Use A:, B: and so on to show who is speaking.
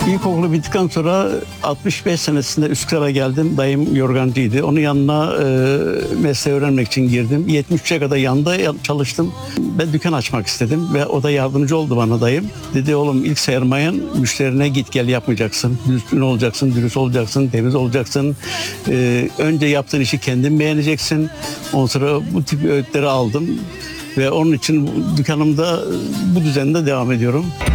A: İlkokulu bittikten sonra 65 senesinde Üsküdar'a geldim. Dayım yorgancıydı. Onun yanına mesleği öğrenmek için girdim. 73'e kadar yanında çalıştım. Ben dükkan açmak istedim ve o da yardımcı oldu bana dayım. Dedi oğlum ilk sermayen müşterine git gel yapmayacaksın. Düzgün olacaksın, dürüst olacaksın, temiz olacaksın. Önce yaptığın işi kendin beğeneceksin. Ondan sonra bu tip öğütleri aldım. Ve onun için dükkanımda bu düzende devam ediyorum.